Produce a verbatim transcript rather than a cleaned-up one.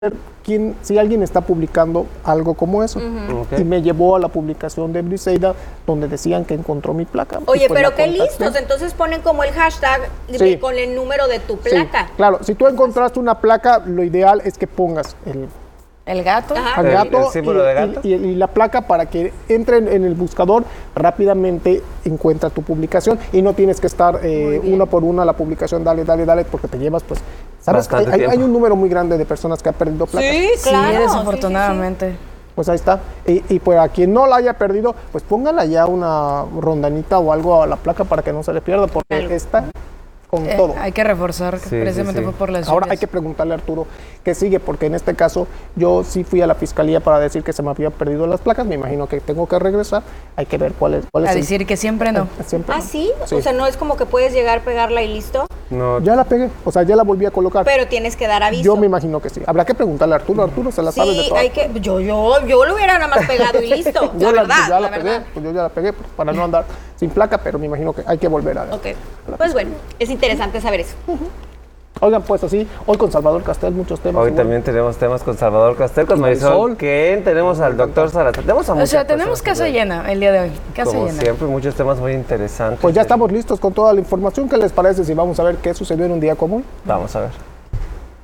quién, si alguien está publicando algo como eso. Uh-huh. Okay. Y me llevó a la publicación de Briseida donde decían que encontró mi placa. Oye, pues pero qué listos, entonces ponen como el hashtag sí. con el número de tu placa. Sí, claro, si tú encontraste una placa, lo ideal es que pongas el... ¿El gato? Al gato, el, el símbolo y, de gato. Y, y, y la placa para que entren en el buscador rápidamente encuentra tu publicación y no tienes que estar eh, una por una la publicación, dale, dale, dale, porque te llevas, pues, ¿sabes? Hay, hay, hay un número muy grande de personas que han perdido placas. Sí, claro. Sí, desafortunadamente. Sí, sí, sí. Pues ahí está. Y, y pues a quien no la haya perdido, pues póngala ya una rondanita o algo a la placa para que no se le pierda, porque Algo. está con Eh, todo. hay que reforzar, Sí, precisamente sí, sí. fue por las Ahora lluvias. hay que preguntarle a Arturo qué sigue, porque en este caso yo sí fui a la fiscalía para decir que se me habían perdido las placas, me imagino que tengo que regresar, hay que ver cuál es, cuál es A el- decir que siempre no. siempre ¿Ah, no. sí? Sí. O sea, no es como que puedes llegar, pegarla y listo, No, Ya la pegué, o sea, ya la volví a colocar. pero tienes que dar aviso. Yo me imagino que sí. Habrá que preguntarle a Arturo, Arturo se la sabe de Sí, todo. hay que, yo, yo, yo lo hubiera nada más pegado y listo, Yo la la, verdad, ya la, la pegué, verdad. pues yo ya la pegué pues, para no andar sin placa, pero me imagino que hay que volver a ver. Ok, pues bueno, es interesante saber eso. Oigan, pues así, hoy con Salvador Castel muchos temas. hoy igual. también tenemos temas con Salvador Castel, con Marisol Marisol. Ken, tenemos al doctor Salazar, tenemos a O muchas sea, tenemos personas casa que- llena el día de hoy. Casa Como llena. siempre, muchos temas muy interesantes. Pues ya estamos listos con toda la información. ¿Qué les parece si vamos a ver qué sucedió en un día común? Vamos a ver.